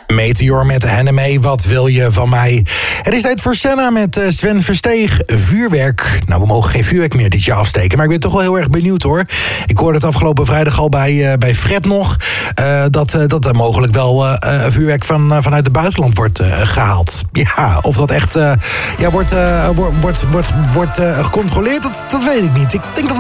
Meteor met Hennemee, wat wil je van mij? Het is tijd voor Senna met Sven Versteeg, vuurwerk. Nou, we mogen geen vuurwerk meer dit jaar afsteken, maar ik ben toch wel heel erg benieuwd hoor. Ik hoorde het afgelopen vrijdag al bij Fred nog, dat er mogelijk wel vuurwerk vanuit het buitenland wordt gehaald. Ja, of dat echt wordt gecontroleerd, dat weet ik niet. Ik denk dat